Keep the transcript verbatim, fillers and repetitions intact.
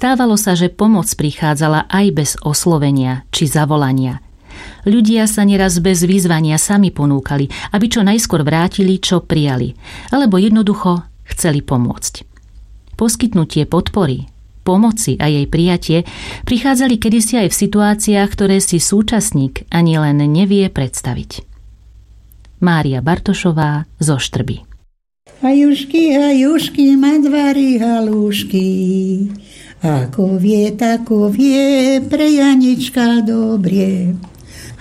Stávalo sa, že pomoc prichádzala aj bez oslovenia či zavolania. Ľudia sa neraz bez vyzvania sami ponúkali, aby čo najskôr vrátili, čo prijali, alebo jednoducho chceli pomôcť. Poskytnutie podpory, pomoci a jej prijatie prichádzali kedysi aj v situáciách, ktoré si súčasník ani len nevie predstaviť. Mária Bartošová zo Štrby. Hajušky, hajušky, madvári halúšky, ako vie, tako vie, pre Janička dobrie.